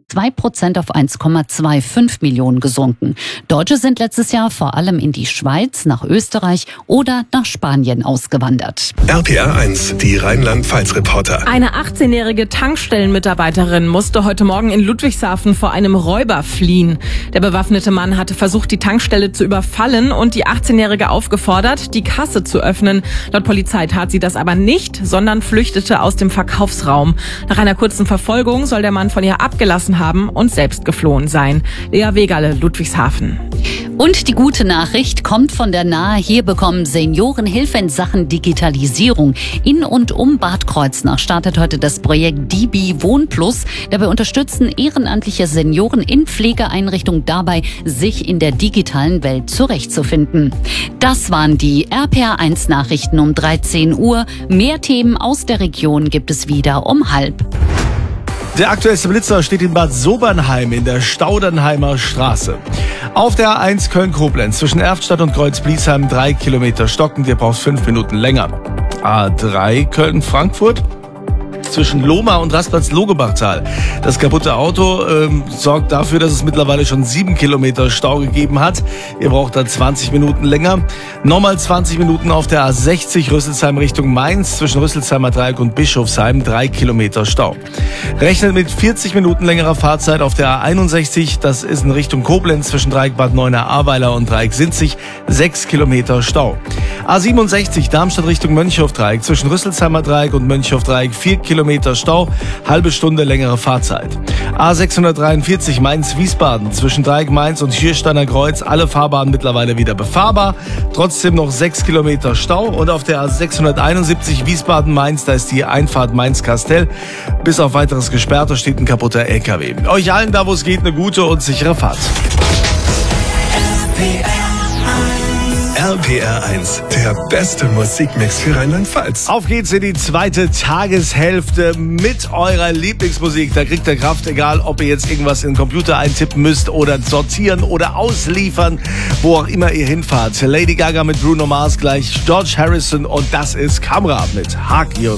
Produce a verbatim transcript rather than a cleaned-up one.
zwei Prozent auf eins Komma fünfundzwanzig Millionen gesunken. Deutsche sind letztes Jahr vor allem in die Schweiz, nach Österreich oder nach Spanien ausgewandert. R P R eins, die Rheinland-Pfalz-Reporter. Eine achtzehnjährige Tankstellenmitarbeiterin musste heute Morgen in Ludwigshafen vor einem Räuber fliehen. Der bewaffnete Mann hatte versucht, die Tankstelle zu überfallen und die achtzehnjährige aufgefordert, die Kasse zu öffnen. Laut Polizei tat sie das aber nicht, sondern flüchtete aus dem Verkaufsraum. Nach einer kurzen Verfolgung soll der Mann von ihr abgelassen haben und selbst geflohen sein. Lea Wegerle, Ludwigshafen. Und die gute Nachricht kommt von der Nahe. Hier bekommen Senioren Hilfe in Sachen Digitalisierung. In und um Bad Kreuznach startet heute das Projekt D B Wohnplus. Dabei unterstützen ehrenamtliche Senioren in Pflegeeinrichtungen dabei, sich in der digitalen Welt zurechtzufinden. Das waren die R P R eins Nachrichten um dreizehn Uhr. Mehr Themen aus der Region gibt es wieder um halb. Der aktuellste Blitzer steht in Bad Sobernheim in der Staudernheimer Straße. Auf der A eins Köln-Koblenz zwischen Erftstadt und Kreuz-Bliesheim drei Kilometer stockend. Ihr braucht fünf Minuten länger. A drei Köln-Frankfurt zwischen Lohmar und Rastplatz-Logebachtal. Das kaputte Auto ähm, sorgt dafür, dass es mittlerweile schon sieben Kilometer Stau gegeben hat. Ihr braucht da zwanzig Minuten länger. Nochmal zwanzig Minuten auf der A sechzig Rüsselsheim Richtung Mainz zwischen Rüsselsheimer Dreieck und Bischofsheim. drei Kilometer Stau. Rechnet mit vierzig Minuten längerer Fahrzeit auf der A einundsechzig. Das ist in Richtung Koblenz zwischen Dreieck Bad Neuenahr-Ahrweiler und Dreieck Sinzig. sechs Kilometer Stau. A siebenundsechzig Darmstadt Richtung Mönchhof-Dreieck zwischen Rüsselsheimer Dreieck und Mönchhof-Dreieck. vier Kilometer Stau, halbe Stunde längere Fahrzeit. A sechshundertdreiundvierzig Mainz-Wiesbaden zwischen Dreieck Mainz und Schiersteiner Kreuz. Alle Fahrbahnen mittlerweile wieder befahrbar. Trotzdem noch sechs Kilometer Stau. Und auf der A sechshunderteinundsiebzig Wiesbaden-Mainz, da ist die Einfahrt Mainz-Kastell. Bis auf weiteres gesperrt, da steht ein kaputter L K W. Euch allen, da wo es geht, eine gute und sichere Fahrt. R P R eins, der beste Musikmix für Rheinland-Pfalz. Auf geht's in die zweite Tageshälfte mit eurer Lieblingsmusik. Da kriegt ihr Kraft, egal ob ihr jetzt irgendwas in den Computer eintippen müsst oder sortieren oder ausliefern, wo auch immer ihr hinfahrt. Lady Gaga mit Bruno Mars gleich, George Harrison und das ist Kamera mit Hug Your